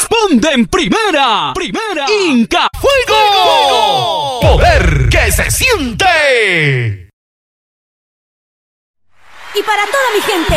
responde en primera. Inca Fuego. Poder que se siente. Y para toda mi gente